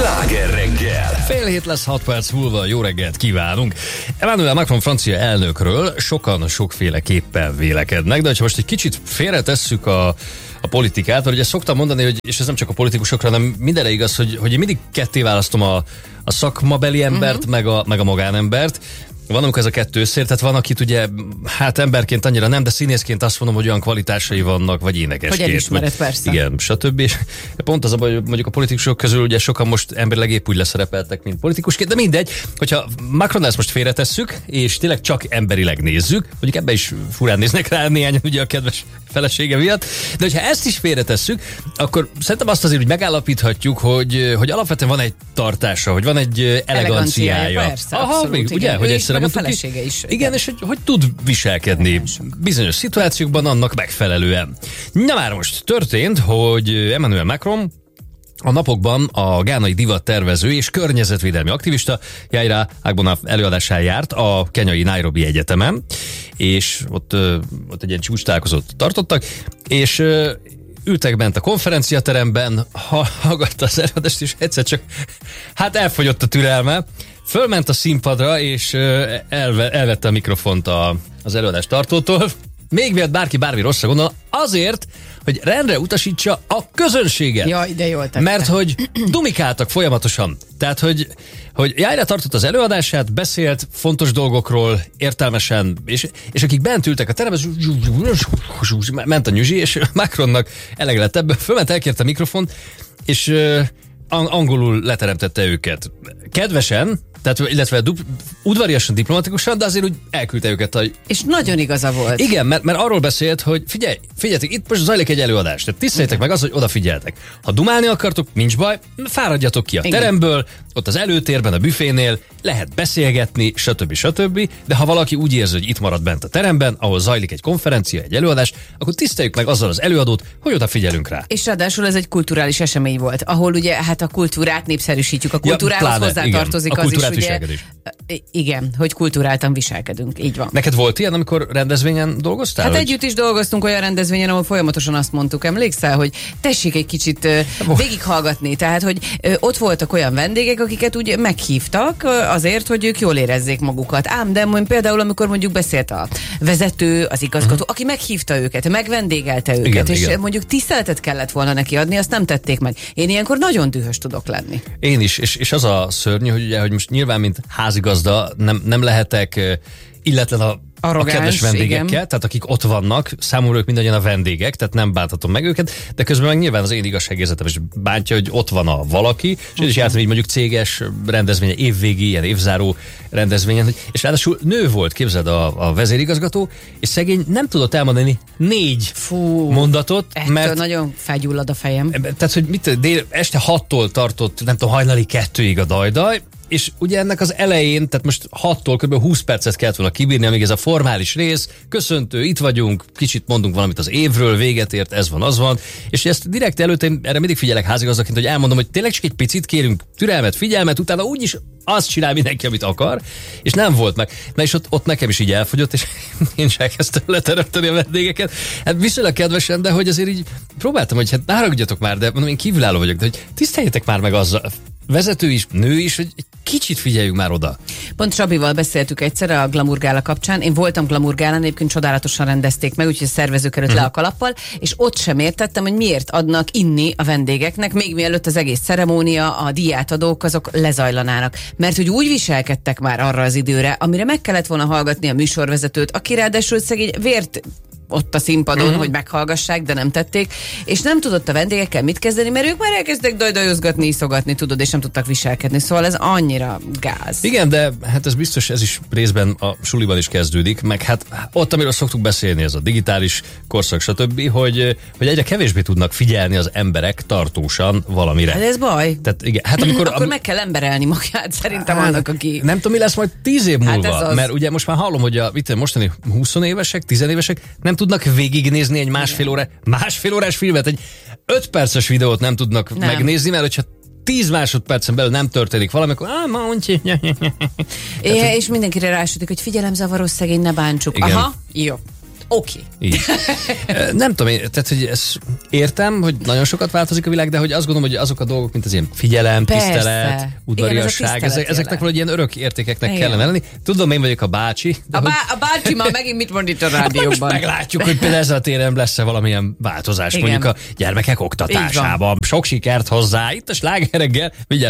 Sláger reggel! Fél hét lesz, 6 perc múlva, jó reggelt kívánunk. Emmanuel Macron francia elnökről sokan sokféleképpen vélekednek, de ha most egy kicsit félretesszük a politikát, mert ugye szoktam mondani, hogy, és ez nem csak a politikusokra, hanem mindenre igaz, hogy én mindig ketté választom a szakmabeli embert, meg a magánembert. Van, amikor ez a kettő összér, tehát van, akit ugye, hát emberként annyira nem, de színészként azt mondom, hogy olyan kvalitásai vannak, vagy énekesként. Hogy elismered, persze. Igen, stb. És pont az a baj, hogy mondjuk a politikusok közül ugye sokan most emberileg épp úgy leszerepeltek, mint politikusként, de mindegy, hogyha Macron ezt most félretesszük, és tényleg csak emberileg nézzük, mondjuk ebbe is furán néznek rá néhányan ugye a kedves felesége miatt, de hogyha ezt is félretesszük, akkor szerintem azt azért úgy megállapíthatjuk, hogy alapvetően van egy tartása, hogy van egy eleganciája. Persze, aha, abszolút, még, ugye, igen. hogy Ő egyszerre is, meg a mondtuk felesége is. Igen, és hogy tud viselkedni bizonyos szituációkban annak megfelelően. Na már most történt, hogy Emmanuel Macron a napokban a gánai divattervező és környezetvédelmi aktivista Yaira Agbonaf előadásán járt a kenyai Nairobi Egyetemen, és ott egy ilyen csúcstalálkozót tartottak, és ültek bent a konferenciateremben, hallgatta az előadást, és egyszer csak elfogyott a türelme, fölment a színpadra, és elvette a mikrofont az előadás tartótól, még mielőtt bárki bármi rosszra gondol, azért, hogy rendre utasítsa a közönséget. Jaj, de jól tette. Mert hogy dumikáltak folyamatosan. Tehát, hogy Yaira tartott az előadását, beszélt fontos dolgokról, értelmesen, és akik bent ültek a teremben, ment a nyüzsi, és Macronnak elege lett ebből, fölment, elkérte a mikrofont, és angolul leteremtette őket. Kedvesen, tehát, illetve udvariasan, diplomatikusan, de azért úgy elküldte őket. És nagyon igaza volt. Igen, mert arról beszélt, hogy figyeljetek, itt most zajlik egy előadás, tehát tiszteljétek meg azt, hogy odafigyeltek. Ha dumálni akartok, nincs baj, fáradjatok ki a teremből, ott az előtérben, a büfénél, lehet beszélgetni, stb. De ha valaki úgy érzi, hogy itt marad bent a teremben, ahol zajlik egy konferencia, egy előadás, akkor tiszteljük meg azzal az előadót, hogy odafigyelünk rá. És ráadásul ez egy kulturális esemény volt, ahol ugye hát a kultúrát népszerűsítjük, a kultúrához hozzátartozik az is, ugye. Igen, hogy kulturáltan viselkedünk, így van. Neked volt ilyen, amikor rendezvényen dolgoztál? Hát együtt is dolgoztunk olyan rendezvényen, ahol folyamatosan azt mondtuk, emlékszel, hogy tessék egy kicsit végighallgatni, tehát, hogy ott voltak olyan vendégek, akiket úgy meghívtak azért, hogy ők jól érezzék magukat. Ám de például, amikor mondjuk beszélt a vezető, az igazgató, aki meghívta őket, megvendégelte őket, igen. Mondjuk tiszteletet kellett volna neki adni, azt nem tették meg. Én ilyenkor nagyon dühös tudok lenni. Én is, és az a szörnyű, hogy most nyilván, mint házigazda nem lehetek illetlen a kedves vendégekkel, igen. Tehát akik ott vannak, számomra ők mindannyian a vendégek, tehát nem bántatom meg őket, de közben meg nyilván az én igazságérzetem is bántja, hogy ott van a valaki, és én is jártam így mondjuk céges rendezvényen, évvégi, ilyen évzáró rendezvényen, és ráadásul nő volt, képzeld, a vezérigazgató, és szegény nem tudott elmondani 4 mondatot, mert nagyon felgyullad a fejem. Tehát, hogy este 6-tól tartott, nem tudom, hajnali 2-ig a dajdaj, és ugye ennek az elején, tehát most 6-tól kb. 20 percet kellett volna kibírni, amíg ez a formális rész, köszöntő, itt vagyunk, kicsit mondunk valamit az évről, véget ért, ez van, az van, és ezt direkt előtt én erre mindig figyelek házigazdaként, hogy elmondom, hogy tényleg csak egy picit kérünk türelmet, figyelmet, utána úgyis azt csinál mindenki, amit akar, és nem volt meg. Na és ott nekem is így elfogyott, és én is elkezdtem leteremteni a vendégeket. Hát viszonylag kedvesen, de hogy azért így próbáltam, hogy hát ne haragudjatok már, de mondom, én kívülálló vagyok, de hogy tiszteljétek már meg azzal, vezető is, nő is, hogy egy kicsit figyeljünk már oda. Pont Csabival beszéltük egyszer a Glamour Gála kapcsán. Én voltam Glamour Gálán, egyébként csodálatosan rendezték meg, úgyhogy a szervezők előtt le a kalappal, és ott sem értettem, hogy miért adnak inni a vendégeknek, még mielőtt az egész ceremónia, a díjátadók azok lezajlanának. Mert hogy úgy viselkedtek már arra az időre, amire meg kellett volna hallgatni a műsorvezetőt, aki ráadásul szegény vért ott a színpadon, hogy meghallgassák, de nem tették, és nem tudott a vendégekkel mit kezdeni, mert ők már elkezdtek dajdajozgatni, iszogatni, tudod, és nem tudtak viselkedni, szóval ez annyira gáz. Igen, de hát ez biztos, ez is részben a suliban is kezdődik, meg hát ott, amiről szoktuk beszélni, ez a digitális korszak, stb., hogy egyre kevésbé tudnak figyelni az emberek tartósan valamire. Hát ez baj. Tehát igen, hát akkor meg kell emberelni magát, szerintem annak, aki... Nem tudom, mi lesz majd 10 év múlva, mert ugye most már hallom, hogy a mostani 20 évesek, 10 évesek nem tudnak végignézni egy másfél órás filmet, egy 5 perces videót nem tudnak megnézni, mert hogyha 10 másodpercen belül nem történik valami, akkor mondj. És mindenkire rásütik, hogy figyelemzavaros szegény, ne bántsuk. Igen. Aha, jó. Oké. Nem tudom, tehát, hogy ezt értem, hogy nagyon sokat változik a világ, de hogy azt gondolom, hogy azok a dolgok, mint az ilyen figyelem, Persze. tisztelet, udvariasság, ezeknek valahogy ilyen örök értékeknek kellene lenni. Tudom, én vagyok a bácsi. De A bácsi ma megint mit mond itt a rádióban? most meglátjuk, hogy például ezen a téren lesz-e valamilyen változás, mondjuk a gyermekek oktatásában. Sok sikert hozzá, itt a Sláger reggel,